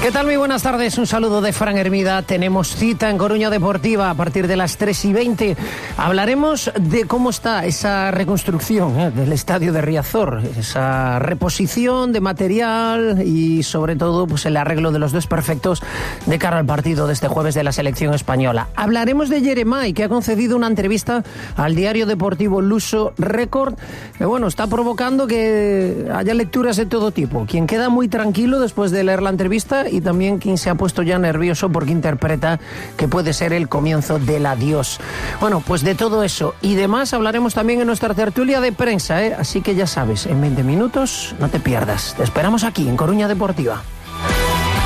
¿Qué tal? Muy buenas tardes, un saludo de Fran Hermida. Tenemos cita en Coruña Deportiva a partir de las 3:20. Hablaremos de cómo está esa reconstrucción del estadio de Riazor, esa reposición de material y sobre todo pues el arreglo de los desperfectos de cara al partido de este jueves de la selección española. Hablaremos de Yeremay, que ha concedido una entrevista al diario deportivo luso Record, que bueno, está provocando que haya lecturas de todo tipo. Quien queda muy tranquilo después de leer la entrevista y también quien se ha puesto ya nervioso porque interpreta que puede ser el comienzo del adiós. Bueno, pues de todo eso y demás hablaremos también en nuestra tertulia de prensa, así que ya sabes, en 20 minutos no te pierdas. Te esperamos aquí en Coruña Deportiva.